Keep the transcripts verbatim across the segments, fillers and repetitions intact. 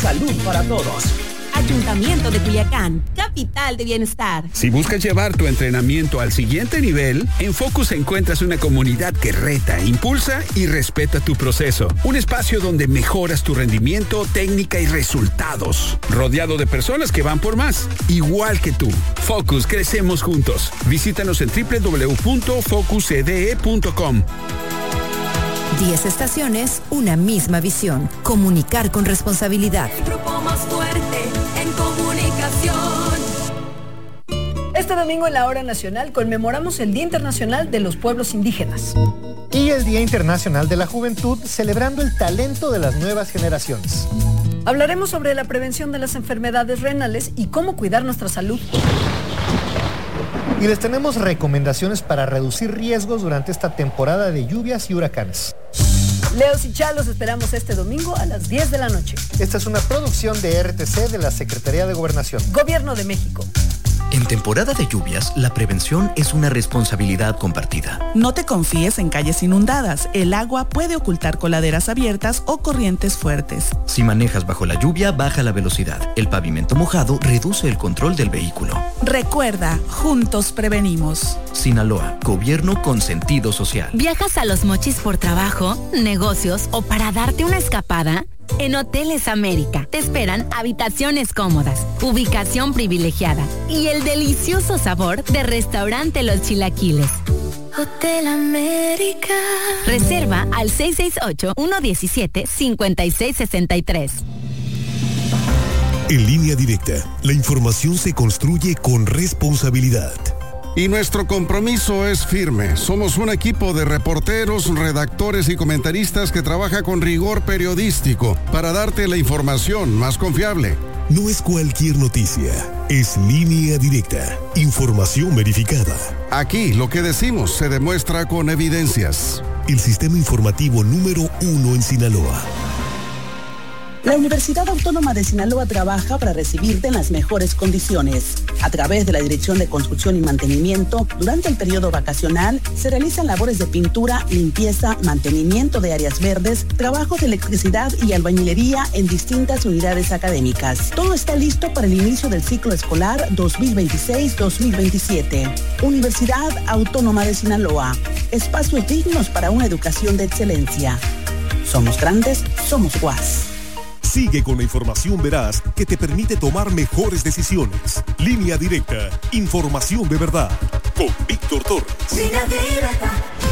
salud para todos. Ayuntamiento de Culiacán, capital de bienestar. Si buscas llevar tu entrenamiento al siguiente nivel, en Focus encuentras una comunidad que reta, impulsa y respeta tu proceso. Un espacio donde mejoras tu rendimiento, técnica y resultados. Rodeado de personas que van por más, igual que tú. Focus, crecemos juntos. Visítanos en doble u doble u doble u punto focus c d e punto com. Diez estaciones, una misma visión. Comunicar con responsabilidad. El grupo más fuerte en comunicación. Este domingo en la Hora Nacional conmemoramos el Día Internacional de los Pueblos Indígenas. Y el Día Internacional de la Juventud, celebrando el talento de las nuevas generaciones. Hablaremos sobre la prevención de las enfermedades renales y cómo cuidar nuestra salud. Y les tenemos recomendaciones para reducir riesgos durante esta temporada de lluvias y huracanes. Leos y Chalos esperamos este domingo a las diez de la noche. Esta es una producción de R T C de la Secretaría de Gobernación. Gobierno de México. En temporada de lluvias, la prevención es una responsabilidad compartida. No te confíes en calles inundadas. El agua puede ocultar coladeras abiertas o corrientes fuertes. Si manejas bajo la lluvia, baja la velocidad. El pavimento mojado reduce el control del vehículo. Recuerda, juntos prevenimos. Sinaloa, gobierno con sentido social. ¿Viajas a Los Mochis por trabajo, negocios o para darte una escapada? En Hoteles América te esperan habitaciones cómodas, ubicación privilegiada y el delicioso sabor de restaurante Los Chilaquiles. Hotel América. Reserva al seis seis ocho, uno uno siete, cinco seis seis tres. En Línea Directa, la información se construye con responsabilidad. Y nuestro compromiso es firme. Somos un equipo de reporteros, redactores y comentaristas que trabaja con rigor periodístico para darte la información más confiable. No es cualquier noticia, es Línea Directa, información verificada. Aquí lo que decimos se demuestra con evidencias. El sistema informativo número uno en Sinaloa. La Universidad Autónoma de Sinaloa trabaja para recibirte en las mejores condiciones. A través de la Dirección de Construcción y Mantenimiento, durante el periodo vacacional, se realizan labores de pintura, limpieza, mantenimiento de áreas verdes, trabajos de electricidad y albañilería en distintas unidades académicas. Todo está listo para el inicio del ciclo escolar dos mil veintiséis dos mil veintisiete. Universidad Autónoma de Sinaloa. Espacios dignos para una educación de excelencia. Somos grandes, somos U A S. Sigue con la información veraz que te permite tomar mejores decisiones. Línea Directa, información de verdad. Con Víctor Torres. Línea Directa.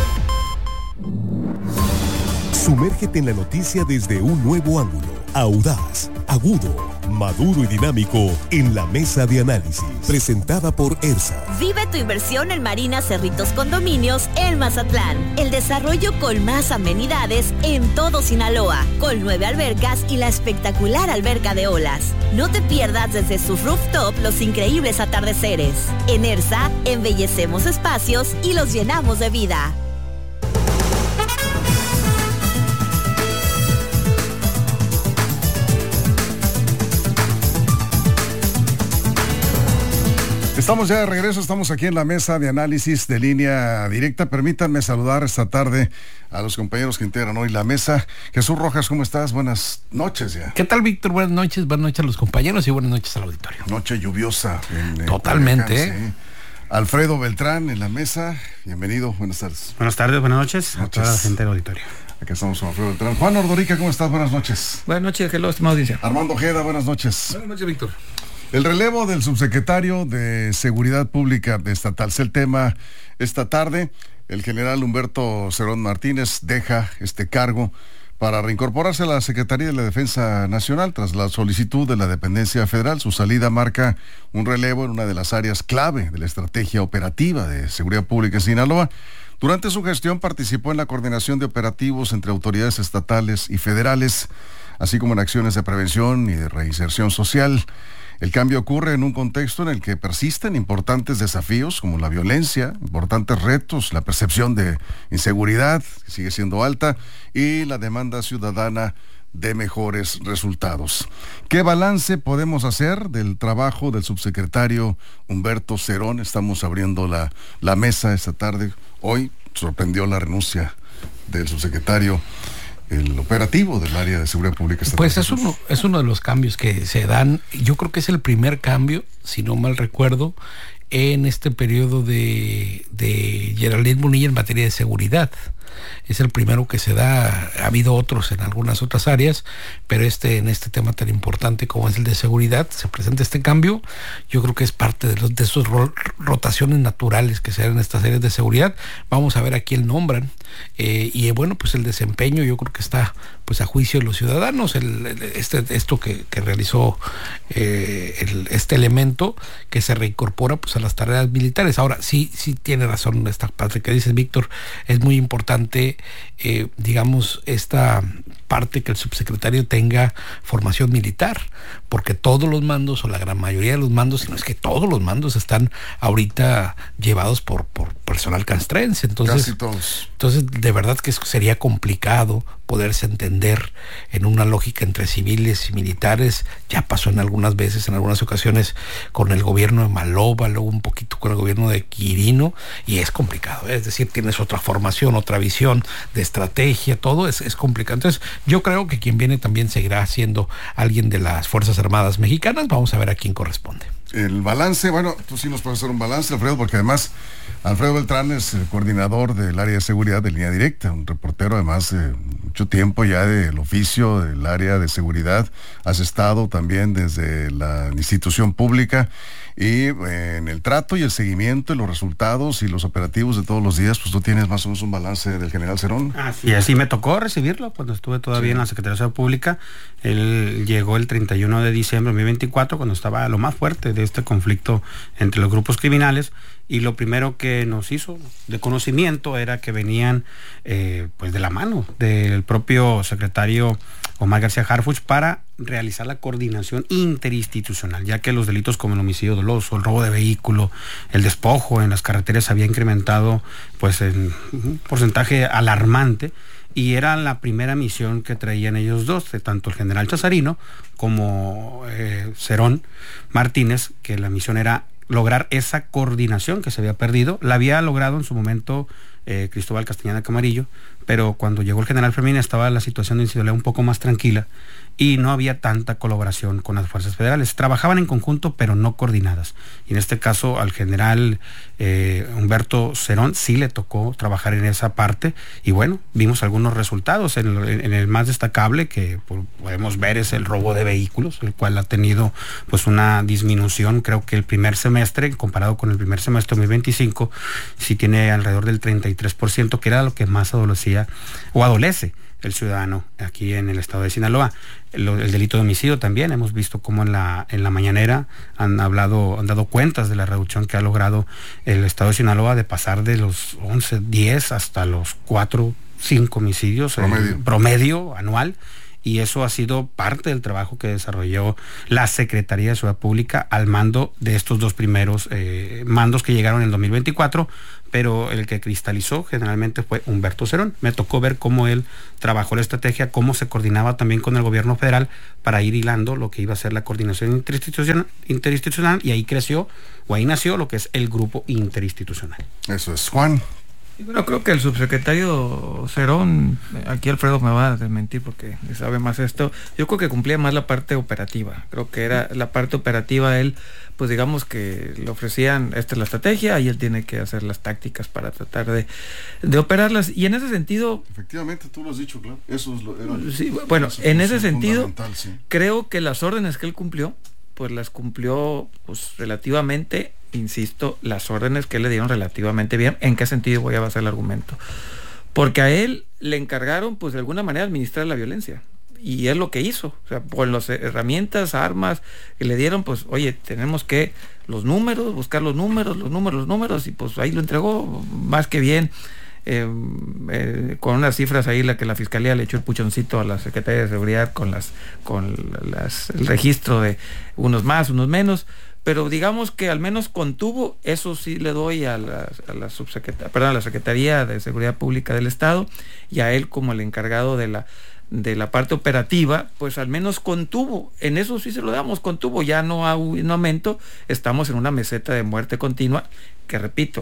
Sumérgete en la noticia desde un nuevo ángulo. Audaz, agudo, maduro y dinámico en la mesa de análisis. Presentada por ERSA. Vive tu inversión en Marina Cerritos Condominios en Mazatlán. El desarrollo con más amenidades en todo Sinaloa. Con nueve albercas y la espectacular alberca de olas. No te pierdas desde su rooftop los increíbles atardeceres. En ERSA, embellecemos espacios y los llenamos de vida. Estamos ya de regreso, estamos aquí en la mesa de análisis de Línea Directa. Permítanme saludar esta tarde a los compañeros que integran hoy la mesa. Jesús Rojas, ¿cómo estás? Buenas noches ya. ¿Qué tal, Víctor? Buenas noches, buenas noches a los compañeros y buenas noches al auditorio. Noche lluviosa. En, Totalmente. en Culiacán, sí. Alfredo Beltrán en la mesa, bienvenido, buenas tardes. Buenas tardes, buenas noches, noches. a toda la gente del auditorio. Aquí estamos con Alfredo Beltrán. Juan Ordorica, ¿cómo estás? Buenas noches. Buenas noches, hello, estimado audiencia. Armando Ojeda, buenas noches. Buenas noches, Víctor. El relevo del subsecretario de Seguridad Pública estatal es el tema esta tarde. El general Humberto Cerón Martínez deja este cargo para reincorporarse a la Secretaría de la Defensa Nacional tras la solicitud de la dependencia federal. Su salida marca un relevo en una de las áreas clave de la estrategia operativa de seguridad pública en Sinaloa. Durante su gestión participó en la coordinación de operativos entre autoridades estatales y federales, así como en acciones de prevención y de reinserción social. El cambio ocurre en un contexto en el que persisten importantes desafíos como la violencia, importantes retos, la percepción de inseguridad, que sigue siendo alta, y la demanda ciudadana de mejores resultados. ¿Qué balance podemos hacer del trabajo del subsecretario Humberto Cerón? Estamos abriendo la, la mesa esta tarde. Hoy sorprendió la renuncia del subsecretario el operativo del área de seguridad pública estatal. Pues es uno, es uno de los cambios que se dan. Yo creo que es el primer cambio, si no mal recuerdo, en este periodo de, de Geraldine Bonilla en materia de seguridad. Es el primero que se da, ha habido otros en algunas otras áreas, pero este en este tema tan importante como es el de seguridad, se presenta este cambio. Yo creo que es parte de, los, de esos ro- rotaciones naturales que se dan en estas áreas de seguridad. Vamos a ver a quién nombran, eh, y bueno, pues el desempeño yo creo que está pues a juicio de los ciudadanos. El, el, este esto que, que realizó eh, el, este elemento que se reincorpora pues a las tareas militares. Ahora sí, sí tiene razón esta parte que dices, Víctor, es muy importante, eh, digamos, esta parte que el subsecretario tenga formación militar, porque todos los mandos o la gran mayoría de los mandos, si no es que todos los mandos están ahorita llevados por, por personal castrense. Entonces, casi todos. Entonces, de verdad que sería complicado poderse entender en una lógica entre civiles y militares. Ya pasó en algunas veces, en algunas ocasiones, con el gobierno de Maloba, luego un poquito con el gobierno de Quirino, y es complicado, ¿eh? Es decir, tienes otra formación, otra visión de estrategia, todo es, es complicado. Entonces, yo creo que quien viene también seguirá siendo alguien de las Fuerzas Armadas Mexicanas. Vamos a ver a quién corresponde. El balance, bueno, tú sí nos puedes hacer un balance, Alfredo, porque además Alfredo Beltrán es el coordinador del área de seguridad de Línea Directa, un reportero además de mucho tiempo ya del oficio del área de seguridad. Has estado también desde la institución pública y eh, en el trato y el seguimiento y los resultados y los operativos de todos los días, pues tú tienes más o menos un balance del general Cerón. Así y así me tocó recibirlo cuando estuve todavía sí. en la Secretaría de Seguridad Pública. Él llegó el treinta y uno de diciembre de dos mil veinticuatro, cuando estaba lo más fuerte de este conflicto entre los grupos criminales, y lo primero que nos hizo de conocimiento era que venían eh, pues de la mano del propio secretario Omar García Harfuch para realizar la coordinación interinstitucional, ya que los delitos como el homicidio doloso, el robo de vehículo, el despojo en las carreteras había incrementado pues en un porcentaje alarmante, y era la primera misión que traían ellos dos, de tanto el general Chazarino como eh, Cerón Martínez, que la misión era lograr esa coordinación que se había perdido. La había logrado en su momento eh, Cristóbal Castañeda Camarillo, pero cuando llegó el general Fermín estaba la situación de inseguridad un poco más tranquila y no había tanta colaboración con las fuerzas federales. Trabajaban en conjunto, pero no coordinadas. Y en este caso al general eh, Humberto Cerón sí le tocó trabajar en esa parte, y bueno, vimos algunos resultados. En el, en el más destacable que podemos ver es el robo de vehículos, el cual ha tenido pues una disminución. Creo que el primer semestre, comparado con el primer semestre de dos mil veinticinco, sí tiene alrededor del treinta y tres por ciento, que era lo que más adolecía o adolece el ciudadano aquí en el estado de Sinaloa. El, el delito de homicidio también, hemos visto cómo en la, en la mañanera han hablado, han dado cuentas de la reducción que ha logrado el estado de Sinaloa, de pasar de los once, diez hasta los cuatro, cinco homicidios promedio, eh, promedio anual. Y eso ha sido parte del trabajo que desarrolló la Secretaría de Seguridad Pública al mando de estos dos primeros eh, mandos que llegaron en el dos mil veinticuatro, pero el que cristalizó generalmente fue Humberto Cerón. Me tocó ver cómo él trabajó la estrategia, cómo se coordinaba también con el gobierno federal para ir hilando lo que iba a ser la coordinación interinstitucional, interinstitucional, y ahí creció, o ahí nació lo que es el grupo interinstitucional. Eso es, Juan. Y bueno, creo que el subsecretario Cerón, aquí Alfredo me va a desmentir porque sabe más esto, yo creo que cumplía más la parte operativa. Creo que era la parte operativa, él, pues digamos que le ofrecían, esta es la estrategia, y él tiene que hacer las tácticas para tratar de, de operarlas. Y en ese sentido... Efectivamente, tú lo has dicho, claro. Eso es lo, era, sí, bueno, eso en ese sentido, sí. Creo que las órdenes que él cumplió, pues las cumplió pues relativamente... Insisto, las órdenes que le dieron relativamente bien. ¿En qué sentido voy a basar el argumento? Porque a él le encargaron, pues de alguna manera, administrar la violencia. Y es lo que hizo. O sea, por las herramientas, armas que le dieron, pues, oye, tenemos que los números, buscar los números, los números, los números, y pues ahí lo entregó más que bien. Eh, eh, con unas cifras ahí, la que la fiscalía le echó el puchoncito a la Secretaría de Seguridad con las, con las, el registro de unos más, unos menos. Pero digamos que al menos contuvo, eso sí le doy a la, a la subsecretaría, perdón, a la Secretaría de Seguridad Pública del Estado, y a él como el encargado de la de la parte operativa, pues al menos contuvo. En eso sí se lo damos, contuvo, ya no hay un aumento, estamos en una meseta de muerte continua, que repito,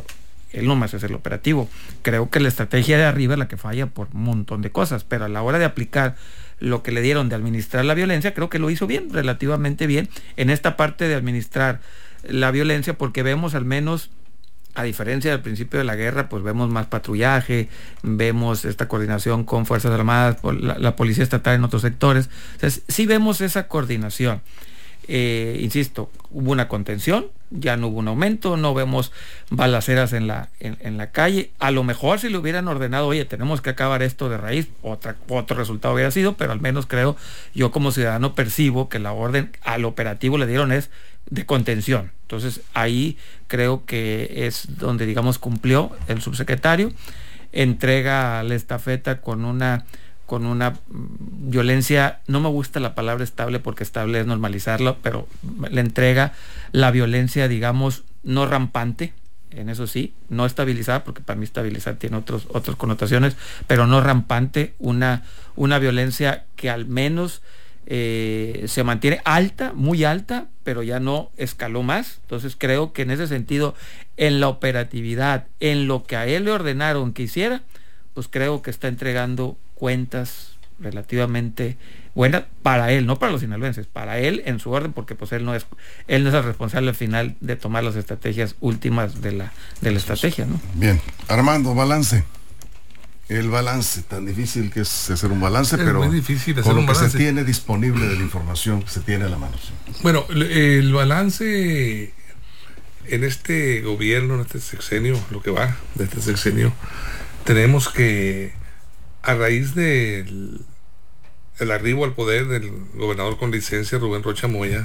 él nomás es el operativo. Creo que la estrategia de arriba es la que falla por un montón de cosas, pero a la hora de aplicar lo que le dieron de administrar la violencia, creo que lo hizo bien, relativamente bien, en esta parte de administrar la violencia, porque vemos al menos, a diferencia del principio de la guerra, pues vemos más patrullaje, vemos esta coordinación con Fuerzas Armadas, la, la Policía Estatal en otros sectores. O sea, sí vemos esa coordinación. Eh, insisto, hubo una contención, ya no hubo un aumento, no vemos balaceras en la, en, en la calle. A lo mejor si le hubieran ordenado, oye, tenemos que acabar esto de raíz, otra, otro resultado hubiera sido, pero al menos creo, yo como ciudadano percibo que la orden al operativo le dieron es de contención. Entonces ahí creo que es donde, digamos, cumplió el subsecretario, entrega la estafeta con una con una violencia, no me gusta la palabra estable porque estable es normalizarlo, pero le entrega la violencia, digamos, no rampante, en eso sí, no estabilizada, porque para mí estabilizar tiene otros, otras connotaciones, pero no rampante, una, una violencia que al menos eh, se mantiene alta, muy alta, pero ya no escaló más. Entonces creo que en ese sentido, en la operatividad, en lo que a él le ordenaron que hiciera, pues creo que está entregando cuentas relativamente buenas para él, no para los sinaloenses, para él en su orden, porque pues él no es él no es el responsable al final de tomar las estrategias últimas de la de la estrategia, ¿no? Bien, Armando, balance. El balance, tan difícil que es hacer un balance, es pero muy difícil hacer con lo un que balance. se tiene disponible de la información que se tiene a la mano. ¿Sí? Bueno, el balance en este gobierno, en este sexenio, lo que va de este sexenio, tenemos que a raíz del el arribo al poder del gobernador con licencia Rubén Rocha Moya,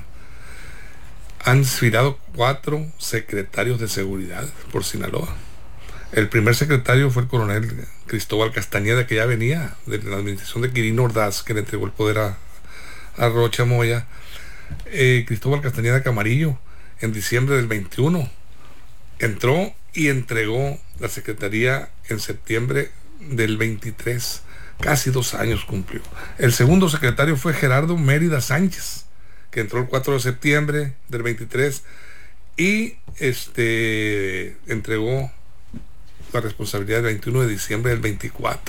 han expirado cuatro secretarios de seguridad por Sinaloa. El primer secretario fue el coronel Cristóbal Castañeda, que ya venía de la administración de Quirino Ordaz, que le entregó el poder a, a Rocha Moya. Eh, Cristóbal Castañeda Camarillo, en diciembre del veintiuno, entró y entregó la secretaría en septiembre del veintitrés, casi dos años cumplió. El segundo secretario fue Gerardo Mérida Sánchez, que entró el cuatro de septiembre del veintitrés y este entregó la responsabilidad el veintiuno de diciembre del veinticuatro,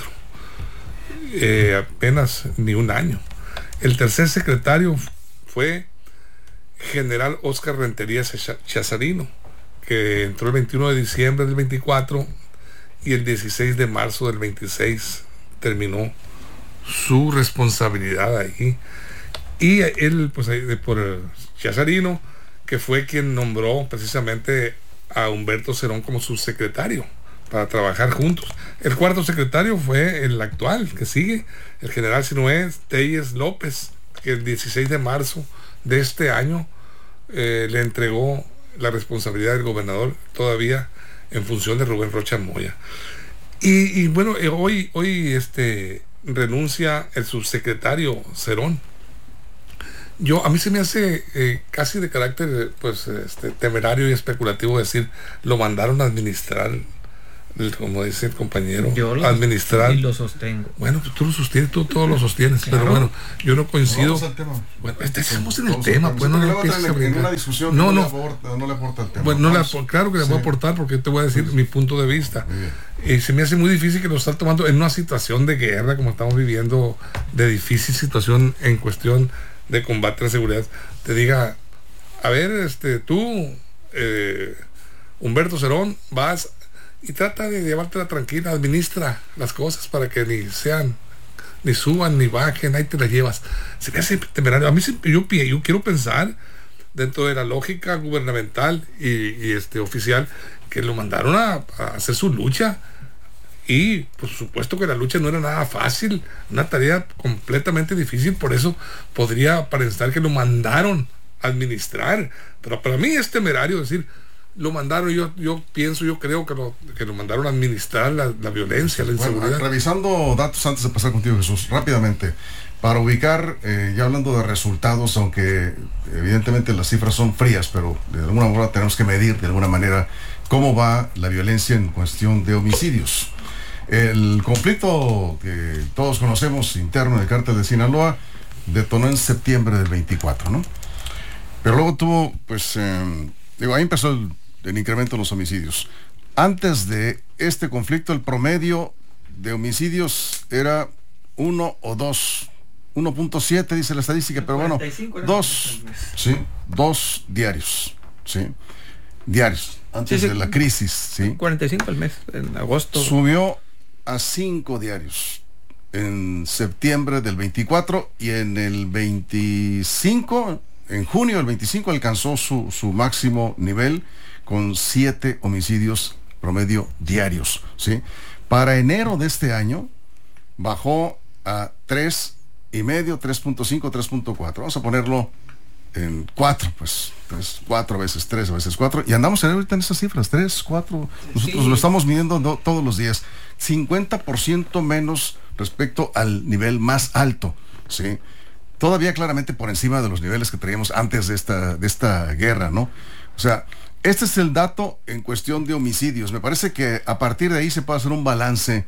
eh, apenas ni un año. El tercer secretario fue General Óscar Rentería Chazarino, que entró el veintiuno de diciembre del veinticuatro y el dieciséis de marzo del veintiséis terminó su responsabilidad ahí. Y él, pues por Chazarino, que fue quien nombró precisamente a Humberto Cerón como subsecretario para trabajar juntos. El cuarto secretario fue el actual, que sigue, el general Sinué Telles López, que el dieciséis de marzo de este año eh, le entregó la responsabilidad del gobernador todavía en función de Rubén Rocha Moya. Y, y bueno, eh, hoy, hoy este, renuncia el subsecretario Cerón. Yo, a mí se me hace eh, casi de carácter pues este, temerario y especulativo decir, lo mandaron a administrar, como dice el compañero, yo lo, administrar. Y lo sostengo. Bueno, tú lo sostienes, tú todo lo sostienes, claro. Pero bueno, yo no coincido. Vamos al tema. Bueno, estamos en el tema, pues no le empieces a en una discusión no, no, no, le aporta, no le aporta el tema. Bueno, no le, claro que le sí. voy a aportar porque te voy a decir sí. mi punto de vista. Y se me hace muy difícil que lo están tomando en una situación de guerra como estamos viviendo, de difícil situación en cuestión de combate a la seguridad. Te diga, a ver, este, tú, eh, Humberto Cerón, vas y trata de llevártela tranquila, administra las cosas para que ni sean, ni suban, ni bajen, ahí te las llevas. Se me hace temerario. A mí se, yo, yo quiero pensar dentro de la lógica gubernamental y, y este oficial que lo mandaron a, a hacer su lucha, y por supuesto que la lucha no era nada fácil, una tarea completamente difícil, por eso podría aparentar que lo mandaron a administrar, pero para mí es temerario decir lo mandaron. Yo yo pienso, yo creo que lo, que lo mandaron a administrar la, la violencia, la inseguridad. Bueno, revisando datos antes de pasar contigo, Jesús, rápidamente, para ubicar, eh, ya hablando de resultados, aunque evidentemente las cifras son frías, pero de alguna manera tenemos que medir de alguna manera cómo va la violencia en cuestión de homicidios. El conflicto que todos conocemos interno del cártel de Sinaloa detonó en septiembre del veinticuatro, ¿no? Pero luego tuvo, pues, eh, digo, ahí empezó el, el incremento en los homicidios. Antes de este conflicto, el promedio de homicidios era uno o dos. uno punto siete dice la estadística, pero bueno, dos, sí, dos diarios, sí, diarios, antes sí, sí, de la crisis, sí. cuarenta y cinco al mes, en agosto. Subió a cinco diarios en septiembre del veinticuatro y en el veinticinco, en junio del veinticinco alcanzó su, su máximo nivel con siete homicidios promedio diarios, sí. Para enero de este año bajó a tres y medio, tres punto cinco, tres punto cuatro. Vamos a ponerlo en cuatro, pues, tres, cuatro veces tres, veces cuatro. Y andamos ahorita en esas cifras, tres, cuatro. Nosotros sí lo estamos midiendo no, todos los días. cincuenta por ciento menos respecto al nivel más alto, ¿sí? Todavía claramente por encima de los niveles que teníamos antes de esta, de esta guerra, ¿no? O sea, este es el dato en cuestión de homicidios. Me parece que a partir de ahí se puede hacer un balance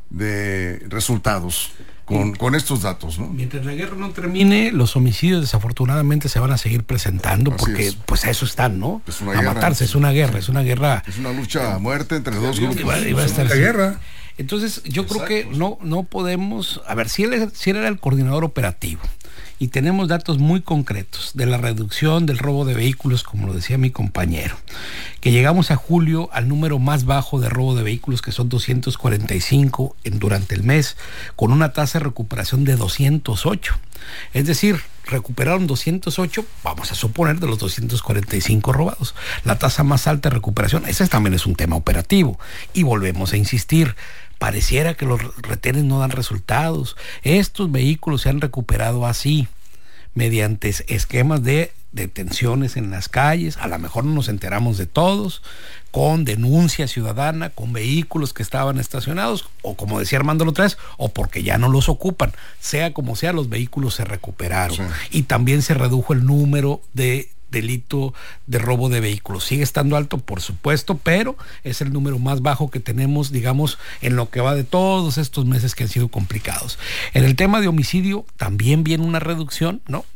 de resultados con, con estos datos, ¿no? Mientras la guerra no termine, los homicidios desafortunadamente se van a seguir presentando. Así porque es. Pues a eso están, ¿no? Es una a guerra, matarse, es una guerra, es una guerra. Es una lucha a muerte entre dos grupos. Iba, iba a estar la así. guerra. Entonces, yo Exacto. creo que no, no podemos. A ver, si él, si él era el coordinador operativo y tenemos datos muy concretos de la reducción del robo de vehículos, como lo decía mi compañero, que llegamos a julio al número más bajo de robo de vehículos, que son doscientos cuarenta y cinco en, durante el mes, con una tasa de recuperación de doscientos ocho. Es decir, recuperaron doscientos ocho, vamos a suponer, de los doscientos cuarenta y cinco robados. La tasa más alta de recuperación, ese también es un tema operativo. Y volvemos a insistir, pareciera que los retenes no dan resultados. Estos vehículos se han recuperado así, mediante esquemas de detenciones en las calles, a lo mejor no nos enteramos de todos, con denuncia ciudadana, con vehículos que estaban estacionados, o como decía Armando la otra vez, o porque ya no los ocupan. Sea como sea, los vehículos se recuperaron. Sí. Y también se redujo el número de delito de robo de vehículos. Sigue estando alto, por supuesto, pero es el número más bajo que tenemos, digamos, en lo que va de todos estos meses que han sido complicados. En el tema de homicidio también viene una reducción, ¿no?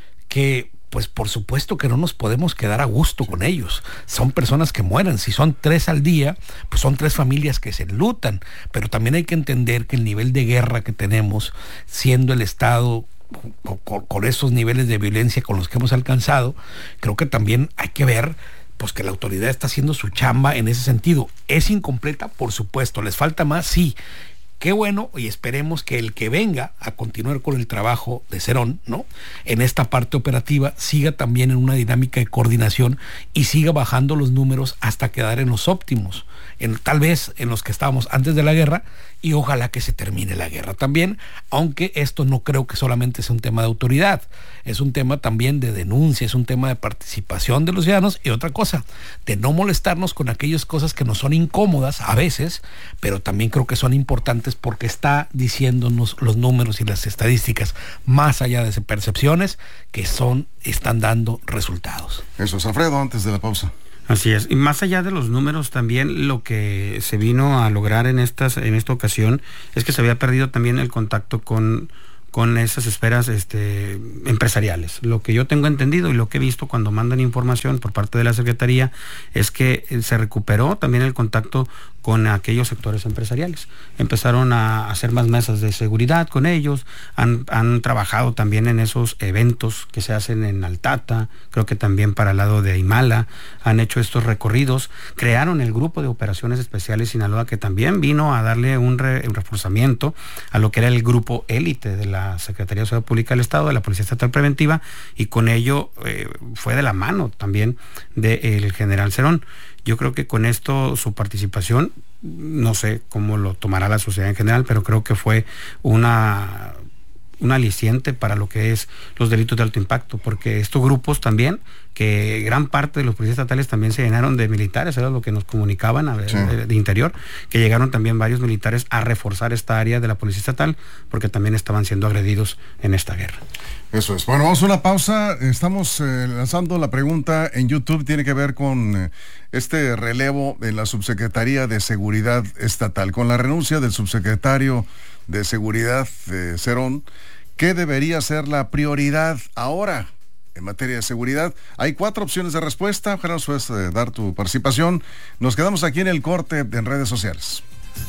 Que pues por supuesto que no nos podemos quedar a gusto con ellos. Son personas que mueren. Si son tres al día, pues son tres familias que se enlutan. Pero también hay que entender que el nivel de guerra que tenemos, siendo el Estado con, con esos niveles de violencia con los que hemos alcanzado, creo que también hay que ver pues que la autoridad está haciendo su chamba en ese sentido. ¿Es incompleta? Por supuesto. ¿Les falta más? Sí. Qué bueno, y esperemos que el que venga a continuar con el trabajo de Cerón, ¿no?, en esta parte operativa, siga también en una dinámica de coordinación y siga bajando los números hasta quedar en los óptimos, en, tal vez en los que estábamos antes de la guerra, y ojalá que se termine la guerra también, aunque esto no creo que solamente sea un tema de autoridad, es un tema también de denuncia, es un tema de participación de los ciudadanos, y otra cosa, de no molestarnos con aquellas cosas que nos son incómodas a veces, pero también creo que son importantes porque está diciéndonos los números y las estadísticas, más allá de percepciones, que son, están dando resultados. Eso es, Alfredo, antes de la pausa. Así es, y más allá de los números también lo que se vino a lograr en estas en esta ocasión es que se había perdido también el contacto con con esas esferas este, empresariales. Lo que yo tengo entendido y lo que he visto cuando mandan información por parte de la Secretaría es que se recuperó también el contacto con aquellos sectores empresariales. Empezaron a hacer más mesas de seguridad con ellos, han, han trabajado también en esos eventos que se hacen en Altata, creo que también para el lado de Aymala, han hecho estos recorridos, crearon el grupo de operaciones especiales Sinaloa, que también vino a darle un, re, un reforzamiento a lo que era el grupo élite de la Secretaría de Seguridad Pública del Estado, de la Policía Estatal Preventiva, y con ello eh, fue de la mano también del general Cerón. Yo creo que con esto su participación, no sé cómo lo tomará la sociedad en general, pero creo que fue una, un aliciente para lo que es los delitos de alto impacto, porque estos grupos también, que gran parte de los policías estatales también se llenaron de militares, era lo que nos comunicaban a, sí. de, de interior, que llegaron también varios militares a reforzar esta área de la Policía Estatal, porque también estaban siendo agredidos en esta guerra. Eso es. Bueno, vamos a una pausa. Estamos eh, lanzando la pregunta en YouTube. Tiene que ver con eh, este relevo en la Subsecretaría de Seguridad Estatal. Con la renuncia del subsecretario de Seguridad, eh, Cerón, ¿qué debería ser la prioridad ahora en materia de seguridad. Hay cuatro opciones de respuesta. Ojalá nos puedas eh, dar tu participación. Nos quedamos aquí en el corte en redes sociales.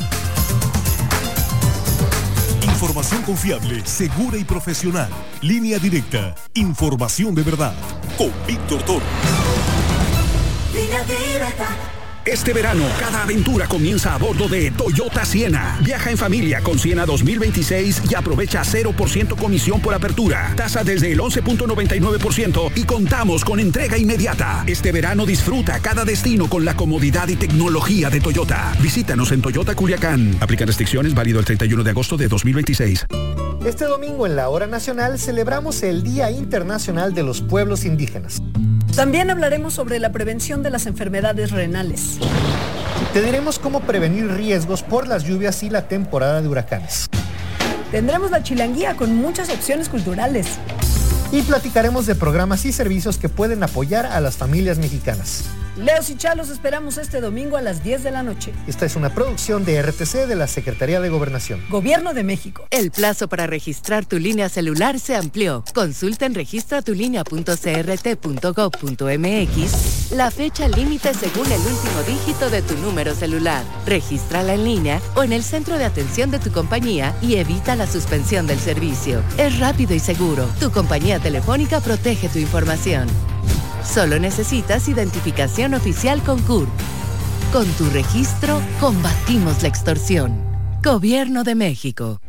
Información confiable, segura y profesional. Línea directa. Información de verdad. Con Víctor Toro. Línea directa. Este verano, cada aventura comienza a bordo de Toyota Siena. Viaja en familia con Siena dos mil veintiséis y aprovecha cero por ciento comisión por apertura. Tasa desde el once punto noventa y nueve por ciento y contamos con entrega inmediata. Este verano disfruta cada destino con la comodidad y tecnología de Toyota. Visítanos en Toyota Culiacán. Aplican restricciones, válido el treinta y uno de agosto de dos mil veintiséis. Este domingo en la Hora Nacional celebramos el Día Internacional de los Pueblos Indígenas. También hablaremos sobre la prevención de las enfermedades renales. Te diremos cómo prevenir riesgos por las lluvias y la temporada de huracanes. Tendremos la chilanguía con muchas opciones culturales. Y platicaremos de programas y servicios que pueden apoyar a las familias mexicanas. Leos y Chalos esperamos este domingo a las diez de la noche. Esta es una producción de R T C de la Secretaría de Gobernación. Gobierno de México. El plazo para registrar tu línea celular se amplió. Consulta en registra tu línea punto c r t punto gov punto m x la fecha límite según el último dígito de tu número celular. Regístrala en línea o en el centro de atención de tu compañía y evita la suspensión del servicio. Es rápido y seguro. Tu compañía telefónica protege tu información. Solo necesitas identificación oficial con C U R P. Con tu registro, combatimos la extorsión. Gobierno de México.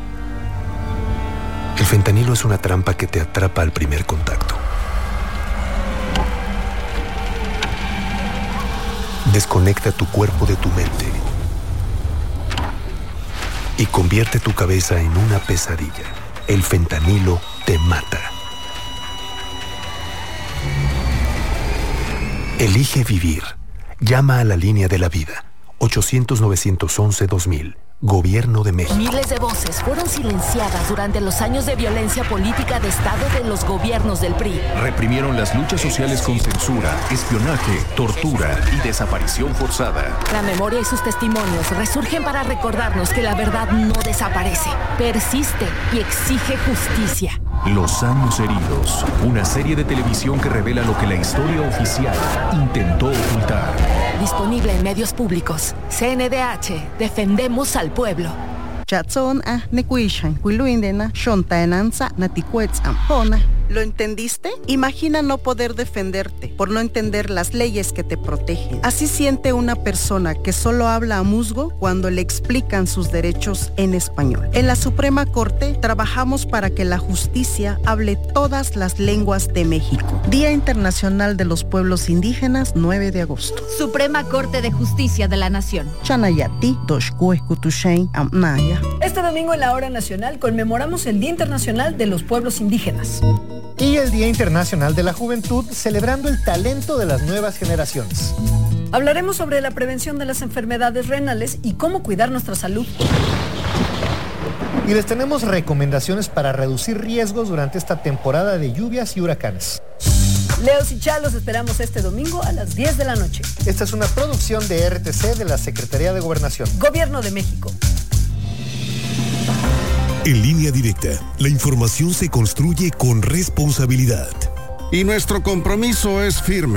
El fentanilo es una trampa que te atrapa al primer contacto. Desconecta tu cuerpo de tu mente y convierte tu cabeza en una pesadilla. El fentanilo te mata. Elige vivir. Llama a la línea de la vida. ochocientos, novecientos once, dos mil. Gobierno de México. Miles de voces fueron silenciadas durante los años de violencia política de Estado de los gobiernos del P R I. Reprimieron las luchas sociales con censura, espionaje, tortura y desaparición forzada. La memoria y sus testimonios resurgen para recordarnos que la verdad no desaparece, persiste y exige justicia. Los años heridos. Una serie de televisión que revela lo que la historia oficial intentó ocultar. Disponible en medios públicos. C N D H. Defendemos al pueblo. ¿Lo entendiste? Imagina no poder defenderte por no entender las leyes que te protegen. Así siente una persona que solo habla a musgo cuando le explican sus derechos en español. En la Suprema Corte trabajamos para que la justicia hable todas las lenguas de México. Día Internacional de los Pueblos Indígenas, nueve de agosto. Suprema Corte de Justicia de la Nación. Chanayati, Toshkueskutushain, Amnaya. Este domingo en la Hora Nacional conmemoramos el Día Internacional de los Pueblos Indígenas. Y el Día Internacional de la Juventud, celebrando el talento de las nuevas generaciones. Hablaremos sobre la prevención de las enfermedades renales y cómo cuidar nuestra salud. Y les tenemos recomendaciones para reducir riesgos durante esta temporada de lluvias y huracanes. Leos y Chalos esperamos este domingo a las diez de la noche. Esta es una producción de R T C de la Secretaría de Gobernación. Gobierno de México. En Línea Directa, la información se construye con responsabilidad. Y nuestro compromiso es firme.